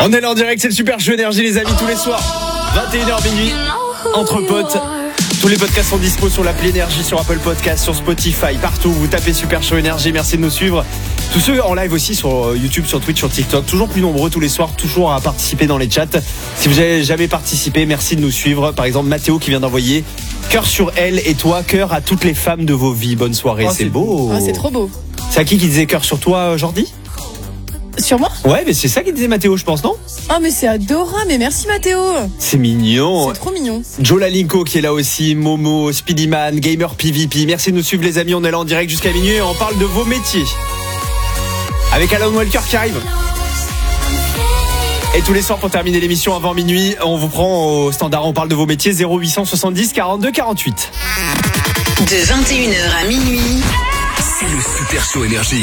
On est là en direct, c'est le Super Show Énergie les amis, tous les soirs 21h minuit, entre potes. Tous les podcasts sont dispo sur l'appli Énergie, sur Apple Podcasts, sur Spotify, partout. Vous tapez Super Show Énergie, merci de nous suivre. Tous ceux en live aussi sur YouTube, sur Twitch, sur TikTok, toujours plus nombreux tous les soirs, toujours à participer dans les chats. Si vous n'avez jamais participé, merci de nous suivre. Par exemple, Mathéo qui vient d'envoyer cœur sur elle et toi, cœur à toutes les femmes de vos vies. Bonne soirée, c'est beau. C'est trop beau. C'est à qui disait cœur sur toi, Jordi? Sur moi? Ouais, mais c'est ça qu'il disait Mathéo, je pense, non? Oh, mais c'est adorable, mais merci Mathéo. C'est mignon. C'est trop mignon. Joe Lalinko qui est là aussi, Momo, Speedyman, Gamer PVP. Merci de nous suivre les amis, on est là en direct jusqu'à minuit et on parle de vos métiers. Avec Alan Walker qui arrive. Et tous les soirs pour terminer l'émission avant minuit, on vous prend au standard, on parle de vos métiers 0870 42 48. De 21h à minuit, c'est le Super Show Énergie.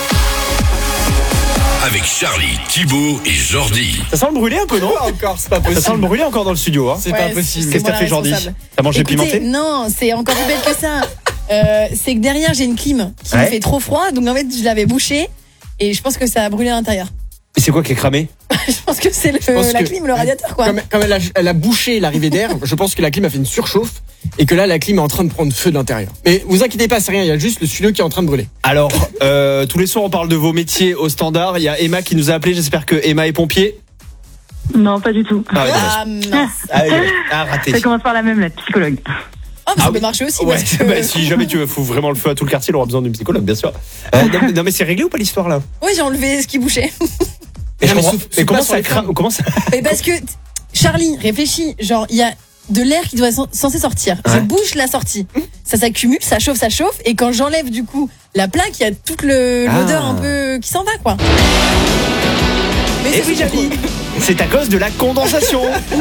Avec Charlie, Thibaut et Jordi. Ça sent le brûler un peu, non? Encore, c'est pas possible. Ça sent le brûler encore dans le studio, hein? C'est pas possible. Qu'est-ce que t'as fait, Jordi? T'as mangé pimenté? Non, c'est encore plus bête que ça. C'est que derrière, j'ai une clim qui me fait trop froid. Donc en fait, je l'avais bouchée et je pense que ça a brûlé à l'intérieur. Et c'est quoi qui est cramé? Je pense que c'est la clim, le radiateur, quoi. Comme elle a bouché l'arrivée d'air, je pense que la clim a fait une surchauffe et que là, la clim est en train de prendre feu de l'intérieur. Mais vous inquiétez pas, c'est rien, il y a juste le studio qui est en train de brûler. Alors, tous les soirs, on parle de vos métiers au standard. Il y a Emma qui nous a appelé. J'espère que Emma est pompier. Non, pas du tout. Mince. Raté. Ça commence par la même lettre, psychologue. Oh, mais ça peut marcher aussi. Ouais, parce que... si jamais tu fous vraiment le feu à tout le quartier, il aura besoin d'une psychologue, bien sûr. Non, mais c'est réglé ou pas l'histoire là? Oui, j'ai enlevé ce qui bouchait. Et comment ça crame? Mais parce que Charlie, réfléchis, genre il y a de l'air qui doit censé sortir. Je bouge la sortie. Ça s'accumule, ça chauffe et quand j'enlève du coup la plaque, il y a toute l'odeur un peu qui s'en va quoi. Mais oui, Javi, c'est à cause de la condensation.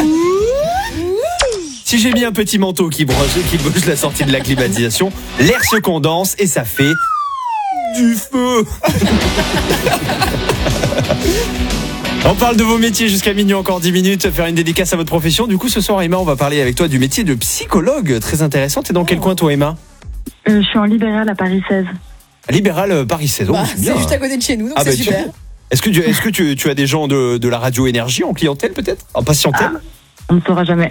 Si j'ai mis un petit manteau qui bouge la sortie de la climatisation, l'air se condense et ça fait du feu. On parle de vos métiers jusqu'à minuit, encore 10 minutes, faire une dédicace à votre profession. Du coup, ce soir, Emma, on va parler avec toi du métier de psychologue. Très intéressant. T'es dans quel coin, toi, Emma? Je suis en libéral à Paris 16. Libéral Paris 16. C'est juste à côté de chez nous, donc c'est super. Est-ce que tu as des gens de la radio Énergie en clientèle, peut-être? En patientèle? On ne saura jamais.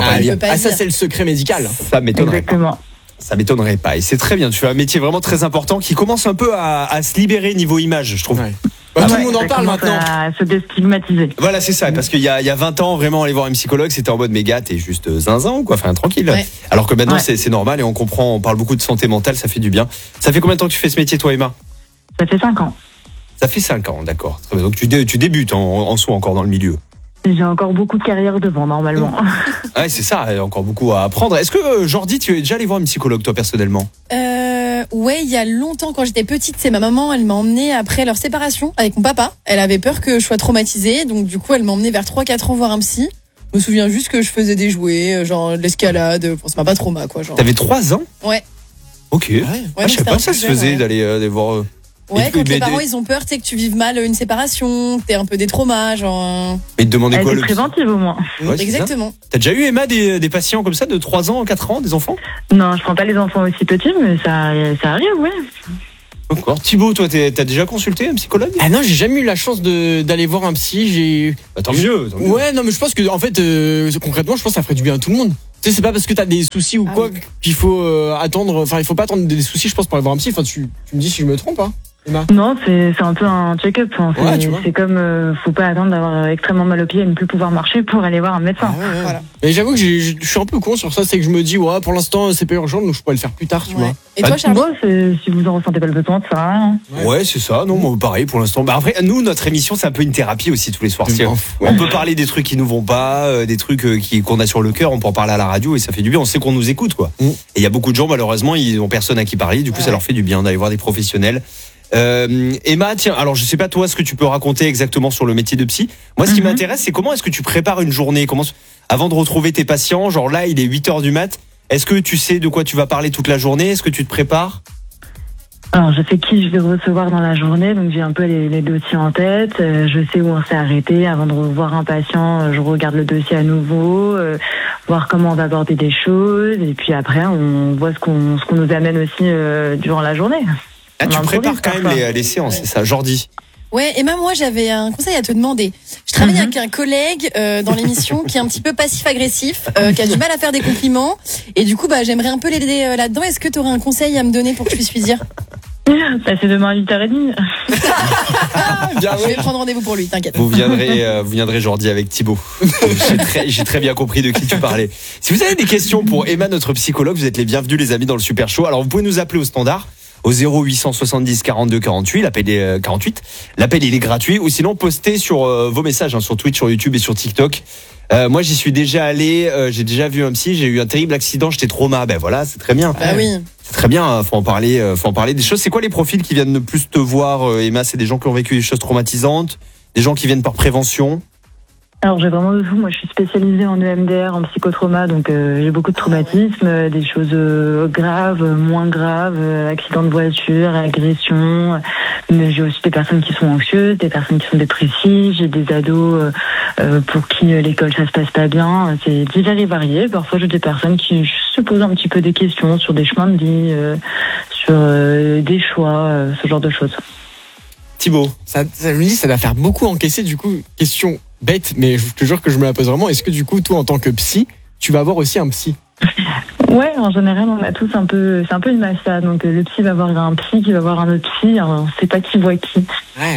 Ça, c'est le secret médical. Ça m'étonnerait. Exactement. Ça m'étonnerait pas. Et c'est très bien. Tu fais un métier vraiment très important qui commence un peu à se libérer niveau image, je trouve. Ouais. Tout le monde en parle maintenant. À se déstigmatiser. Voilà, c'est ça. Parce qu'il y a 20 ans, vraiment, aller voir un psychologue, c'était en mode méga, t'es juste zinzin, quoi. Enfin, tranquille. Ouais. Alors que maintenant, c'est normal et on comprend, on parle beaucoup de santé mentale, ça fait du bien. Ça fait combien de temps que tu fais ce métier, toi, Emma? Ça fait 5 ans. Ça fait 5 ans, d'accord. Très bien. Donc tu débutes en soi encore dans le milieu. J'ai encore beaucoup de carrière devant, normalement. Ouais, c'est ça, il y a encore beaucoup à apprendre. Est-ce que, Jordi, tu es déjà allé voir un psychologue, toi, personnellement? Ouais, il y a longtemps, quand j'étais petite, c'est ma maman, elle m'a emmenée après leur séparation avec mon papa. Elle avait peur que je sois traumatisée, donc du coup, elle m'a emmenée vers 3-4 ans voir un psy. Je me souviens juste que je faisais des jouets, genre de l'escalade, bon, ça m'a pas trauma, quoi. Genre. T'avais 3 ans? Ouais. Ok. Ouais, je sais pas, ça se faisait d'aller voir... Ouais, quand les parents ils ont peur, tu sais que tu vives mal une séparation, que t'aies un peu des traumas, genre. Et te demander quoi, le préventive au moins. Ouais, exactement. T'as déjà eu, Emma, des patients comme ça de 3 ans, 4 ans, des enfants? Non, je prends pas les enfants aussi petits, mais ça arrive, ouais. D'accord. Thibaut, toi, t'as déjà consulté un psychologue? Ah non, j'ai jamais eu la chance d'aller voir un psy. Tant mieux. Ouais, non, mais je pense que en fait, concrètement, je pense que ça ferait du bien à tout le monde. Tu sais, c'est pas parce que t'as des soucis ou quoi qu'il faut attendre. Enfin, il faut pas attendre des soucis, je pense, pour aller voir un psy. Enfin, tu me dis si je me trompe, hein? Non, c'est un peu un check-up. C'est comme faut pas attendre d'avoir extrêmement mal aux pieds et ne plus pouvoir marcher pour aller voir un médecin. Voilà. Et j'avoue que je suis un peu con sur ça, c'est que je me dis pour l'instant c'est pas urgent, donc je pourrais le faire plus tard, tu vois. Et toi, Charles? Si vous en ressentez pas le besoin, ça sert à rien. Ouais, c'est ça. Non, moi, pareil pour l'instant. Bah après, nous, notre émission, c'est un peu une thérapie aussi tous les soirs. On peut parler des trucs qui nous vont pas, des trucs qu'on a sur le cœur. On peut en parler à la radio et ça fait du bien. On sait qu'on nous écoute, quoi. Et il y a beaucoup de gens, malheureusement, ils ont personne à qui parler. Du coup, ça leur fait du bien d'aller voir des professionnels. Emma, tiens, alors je sais pas toi ce que tu peux raconter exactement sur le métier de psy. Moi, ce qui m'intéresse, c'est comment est-ce que tu prépares une journée, avant de retrouver tes patients, genre là, il est 8h du mat. Est-ce que tu sais de quoi tu vas parler toute la journée? Est-ce que tu te prépares? Alors, je sais qui je vais recevoir dans la journée, donc j'ai un peu les dossiers en tête. Je sais où on s'est arrêté. Avant de revoir un patient, je regarde le dossier à nouveau, voir comment on va aborder des choses. Et puis après, on voit ce qu'on nous amène aussi durant la journée. Ah, tu prépares quand même les séances, c'est ça, Jordi? Ouais, Emma, moi j'avais un conseil à te demander. Je travaille avec un collègue dans l'émission qui est un petit peu passif-agressif, qui a du mal à faire des compliments, et du coup j'aimerais un peu l'aider là-dedans. Est-ce que tu aurais un conseil à me donner pour que je puisse lui dire? C'est demain à 8h30. Je vais prendre rendez-vous pour lui, t'inquiète. Vous viendrez Jordi avec Thibaut. J'ai très bien compris de qui tu parlais. Si vous avez des questions pour Emma, notre psychologue, vous êtes les bienvenus les amis dans le Super Show. Alors vous pouvez nous appeler au standard au 0870 42 48, l'appel est 48. L'appel il est gratuit, ou sinon postez sur vos messages sur Twitch, sur YouTube et sur TikTok. Moi j'y suis déjà allé, j'ai déjà vu un psy, j'ai eu un terrible accident, j'étais trauma. Ben voilà, c'est très bien. Bah oui. C'est très bien, faut en parler des choses. C'est quoi les profils qui viennent le plus te voir, Emma? C'est des gens qui ont vécu des choses traumatisantes, des gens qui viennent par prévention? Alors j'ai vraiment de tout. Moi je suis spécialisée en EMDR, en psychotrauma, donc j'ai beaucoup de traumatismes, des choses graves, moins graves, accidents de voiture, agressions. Mais j'ai aussi des personnes qui sont anxieuses, des personnes qui sont dépressives, j'ai des ados pour qui l'école ça se passe pas bien. C'est divers et varié. Parfois j'ai des personnes qui se posent un petit peu des questions sur des chemins de vie, sur des choix, ce genre de choses. Thibaut, Ça me dit, ça va faire beaucoup encaisser, du coup, question bête, mais je te jure que je me la pose vraiment. Est-ce que du coup, toi, en tant que psy, tu vas avoir aussi un psy? Ouais, en général, on a tous c'est un peu une massa. Donc le psy va voir un psy qui va voir un autre psy. Alors, on sait pas qui voit qui.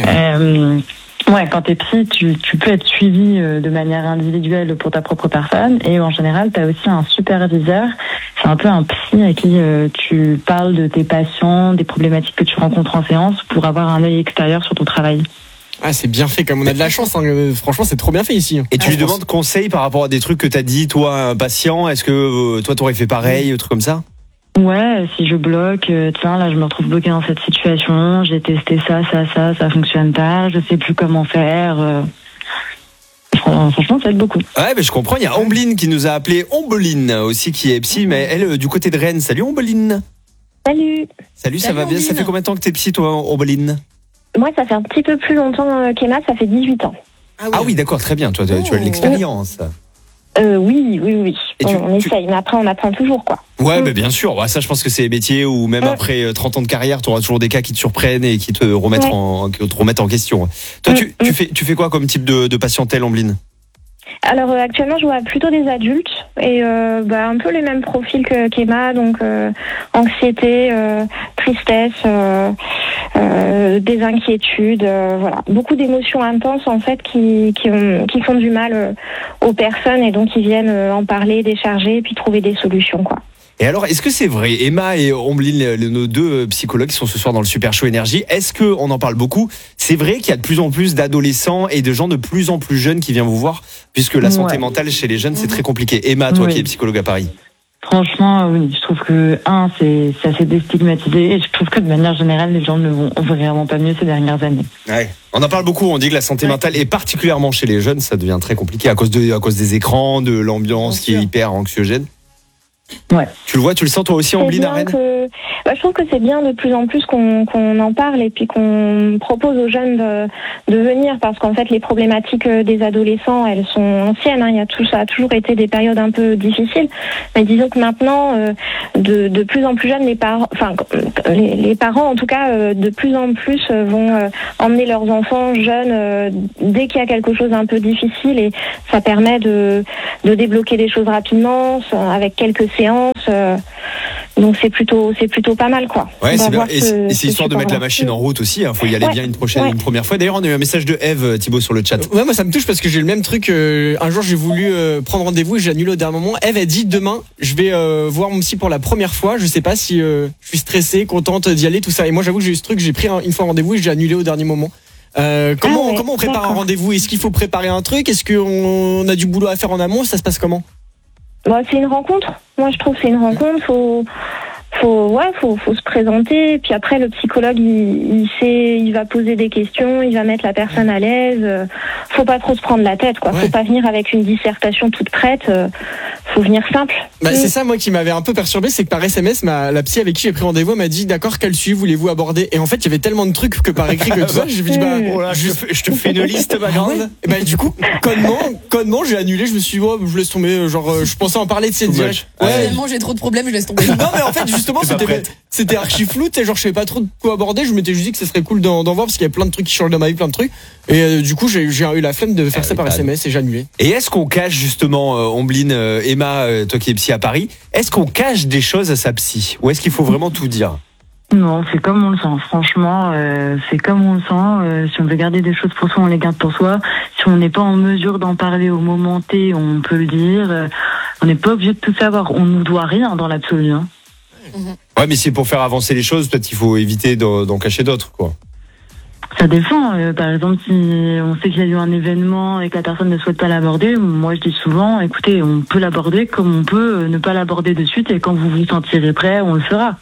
Ouais, quand t'es psy, tu peux être suivi de manière individuelle pour ta propre personne. Et en général, t'as aussi un superviseur. C'est un peu un psy à qui tu parles de tes patients, des problématiques que tu rencontres en séance pour avoir un œil extérieur sur ton travail. Ah, c'est bien fait, comme on a de la chance, hein. Franchement, c'est trop bien fait ici. et tu lui demandes conseil par rapport à des trucs que t'as dit, toi, un patient. Est-ce que toi, t'aurais fait pareil, un truc comme ça? Ouais, si je bloque, tiens, là, je me retrouve bloquée dans cette situation, j'ai testé ça fonctionne pas, je sais plus comment faire. Franchement, ça aide beaucoup. Ouais, mais je comprends. Il y a Ombeline qui nous a appelé, Ombeline aussi, qui est psy, mais elle, du côté de Rennes. Salut, Ombeline. Salut. Salut, ça Salut, va bien? Ça Ombeline. fait combien de temps que t'es psy, toi, Ombeline? Moi, ça fait un petit peu plus longtemps qu'Emma, ça fait 18 ans. Ah oui, d'accord, très bien. Toi, tu as de l'expérience. Oui. Et On essaye, mais après, on apprend toujours, quoi. Ouais, mais bien sûr. Ouais, ça, je pense que c'est les métiers où même après 30 ans de carrière, tu auras toujours des cas qui te surprennent et qui te remettent, qui te remettent en question. Toi, tu fais quoi comme type de patientèle, Ombeline? Alors, actuellement, je vois plutôt des adultes et un peu les mêmes profils qu'Emma, donc anxiété, tristesse, des inquiétudes, voilà. Beaucoup d'émotions intenses, en fait, qui font du mal aux personnes et donc ils viennent en parler, décharger et puis trouver des solutions, quoi. Et alors, est-ce que c'est vrai, Emma et Ombeline, nos deux psychologues qui sont ce soir dans le Super Show Énergie, est-ce que on en parle beaucoup? C'est vrai qu'il y a de plus en plus d'adolescents et de gens de plus en plus jeunes qui viennent vous voir, puisque la santé mentale chez les jeunes, c'est très compliqué. Emma, toi qui es psychologue à Paris. Franchement, oui, je trouve que, c'est assez déstigmatisé et je trouve que de manière générale, les gens ne vont vraiment pas mieux ces dernières années. Ouais. On en parle beaucoup, on dit que la santé mentale, et particulièrement chez les jeunes, ça devient très compliqué à cause des écrans, de l'ambiance qui est hyper anxiogène. Ouais. Tu le vois, tu le sens toi aussi, Ombeline, à Rennes? Je trouve que c'est bien de plus en plus qu'on en parle et puis qu'on propose aux jeunes de venir, parce qu'en fait les problématiques des adolescents, elles sont anciennes, hein. Ça a toujours été des périodes un peu difficiles, mais disons que maintenant de plus en plus jeunes, les parents en tout cas de plus en plus vont emmener leurs enfants jeunes dès qu'il y a quelque chose un peu difficile, et ça permet de débloquer des choses rapidement avec quelques séances. Donc c'est plutôt pas mal, quoi. Ouais, c'est bien. Et c'est histoire de mettre la machine en route aussi. Faut y aller bien une première fois. D'ailleurs, on a eu un message de Eve, Thibaut, sur le chat. Ouais, moi ça me touche parce que j'ai le même truc. Un jour j'ai voulu prendre rendez-vous et j'ai annulé au dernier moment. Eve a dit demain je vais voir mon psy pour la première fois. Je sais pas si je suis stressée, contente d'y aller, tout ça. Et moi j'avoue que j'ai eu ce truc, j'ai pris une fois rendez-vous et j'ai annulé au dernier moment. Comment on prépare un rendez-vous? Est-ce qu'il faut préparer un truc? Est-ce qu'on a du boulot à faire en amont? Ça se passe comment? C'est une rencontre. Moi je trouve que c'est une rencontre. Faut se présenter, et puis après le psychologue il va poser des questions, il va mettre la personne à l'aise. faut pas trop se prendre la tête, quoi. Ouais. Faut pas venir avec une dissertation toute prête. Faut venir simple. C'est ça, moi, qui m'avait un peu perturbé, c'est que par SMS, la psy avec qui j'ai pris rendez-vous m'a dit, d'accord, quel sujet voulez-vous aborder? Et en fait, il y avait tellement de trucs que par écrit que tout ça, je me dis, je te fais une liste, ma grande. Et bah, du coup, connement, j'ai annulé, je me suis dit, oh, je laisse tomber, genre, je pensais en parler de ces directs. Finalement, j'ai trop de problèmes, je laisse tomber. Non, mais en fait, justement, c'était archi flou, tu sais, genre, je savais pas trop de quoi aborder, je m'étais juste dit que ce serait cool d'en voir parce qu'il y a plein de trucs qui changent dans ma vie, plein de trucs. Et du coup, j'ai eu la flemme de faire ça par SMS et j'ai annulé. Et est-ce qu'on cache justement, Ombline, Emma, toi qui es psy à Paris, est-ce qu'on cache des choses à sa psy? Ou est-ce qu'il faut vraiment tout dire? Non, c'est comme on le sent. Franchement, c'est comme on le sent. Si on veut garder des choses pour soi, on les garde pour soi. Si on n'est pas en mesure d'en parler au moment T, on peut le dire. On n'est pas obligé de tout savoir. On nous doit rien dans l'absolu. Hein. Ouais, mais c'est pour faire avancer les choses, peut-être qu'il faut éviter d'en cacher d'autres, quoi. Ça dépend. Par exemple, si on sait qu'il y a eu un événement et que la personne ne souhaite pas l'aborder, moi je dis souvent, écoutez, on peut l'aborder comme on peut ne pas l'aborder de suite et quand vous vous sentirez prêt, on le fera.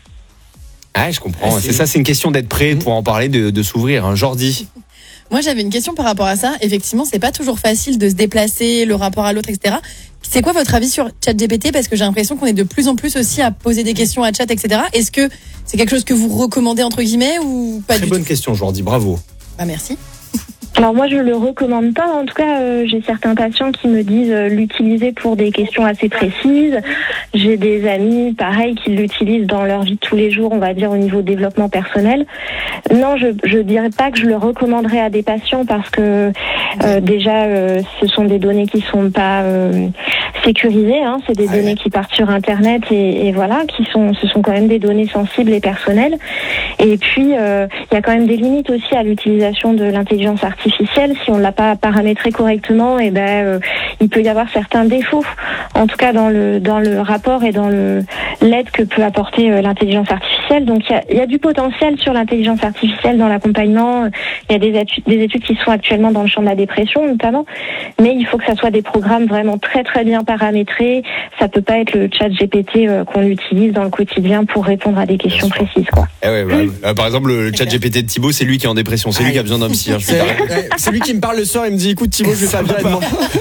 Ah, je comprends. C'est ça, c'est une question d'être prêt pour en parler, de s'ouvrir. Hein. Jordi. Moi, j'avais une question par rapport à ça. Effectivement, c'est pas toujours facile de se déplacer, le rapport à l'autre, etc. C'est quoi votre avis sur ChatGPT? Parce que j'ai l'impression qu'on est de plus en plus aussi à poser des questions à chat, etc. Est-ce que c'est quelque chose que vous recommandez, entre guillemets, ou pas du tout? Très bonne question, Jordi. Bravo. Bah, merci. Alors moi je le recommande pas, en tout cas j'ai certains patients qui me disent l'utiliser pour des questions assez précises. J'ai des amis pareil qui l'utilisent dans leur vie de tous les jours, on va dire au niveau développement personnel. Non, je dirais pas que je le recommanderais à des patients parce que déjà ce sont des données qui sont pas sécurisées, hein, c'est des données qui partent sur internet et voilà, ce sont quand même des données sensibles et personnelles. Et puis il y a quand même des limites aussi à l'utilisation de l'intelligence artificielle. Si on ne l'a pas paramétré correctement, et il peut y avoir certains défauts, en tout cas dans le rapport et dans l'aide que peut apporter l'intelligence artificielle. Donc il y a du potentiel sur l'intelligence artificielle dans l'accompagnement. Il y a des études qui sont actuellement dans le champ de la dépression notamment, mais il faut que ça soit des programmes vraiment très très bien paramétrés. Ça peut pas être le chat GPT qu'on utilise dans le quotidien pour répondre à des questions précises, quoi. Par exemple, le chat GPT de Thibaut, c'est lui qui est en dépression, c'est lui qui a besoin d'un psy. Hein, c'est lui qui me parle le soir et me dit, écoute Thibaut, je vais faire bien demain.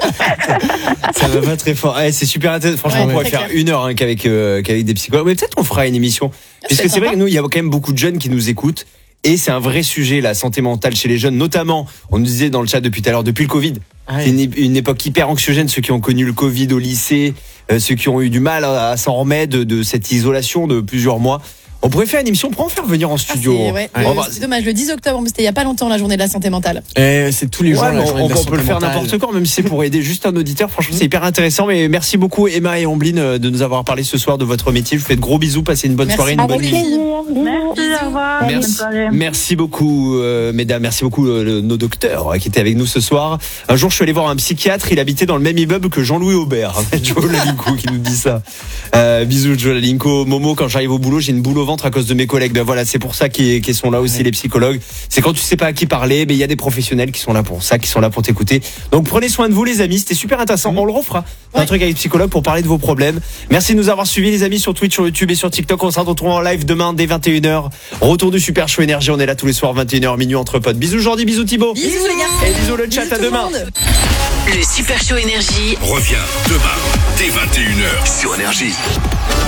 Ça va pas très fort. C'est super intéressant. Franchement, on pourrait faire une heure qu'avec des psychologues. Mais peut-être qu'on fera une émission. Puisque c'est vrai que nous, il y a quand même beaucoup de jeunes qui nous écoutent. Et c'est un vrai sujet, la santé mentale chez les jeunes. Notamment, on nous disait dans le chat depuis tout à l'heure, depuis le Covid. C'est une époque hyper anxiogène. Ceux qui ont connu le Covid au lycée, ceux qui ont eu du mal à s'en remettre de cette isolation de plusieurs mois. On pourrait faire une émission pour en faire venir en studio. C'est dommage, le 10 octobre, c'était il n'y a pas longtemps la journée de la santé mentale. C'est tous les jours. On peut le faire n'importe quand, même si c'est pour aider juste un auditeur. Franchement, c'est hyper intéressant. Mais merci beaucoup, Emma et Ombline, de nous avoir parlé ce soir de votre métier. Je vous fais de gros bisous. Passez une bonne soirée, une bonne nuit. Merci, au revoir. Merci beaucoup, mesdames. Merci beaucoup, nos docteurs qui étaient avec nous ce soir. Un jour, je suis allé voir un psychiatre. Il habitait dans le même immeuble que Jean-Louis Aubert. Joe Lalinko qui nous dit ça. Bisous, Joe Lalinko. Momo, quand j'arrive au boulot, j'ai une boule au ventre à cause de mes collègues. Ben voilà, c'est pour ça qu'ils sont là aussi, les psychologues. C'est quand tu sais pas à qui parler, mais il y a des professionnels qui sont là pour ça, qui sont là pour t'écouter. Donc prenez soin de vous, les amis. C'était super intéressant. On le refera. Un truc avec les psychologues pour parler de vos problèmes. Merci de nous avoir suivis, les amis, sur Twitch, sur YouTube et sur TikTok. On se retrouve en live demain dès 21h. Retour du Super Show Énergie. On est là tous les soirs, 21h minuit entre potes. Bisous Jordi, bisous Thibaut. Bisous les gars. Et bisous le chat, à demain. Le Super Show Énergie revient demain dès 21h sur Énergie.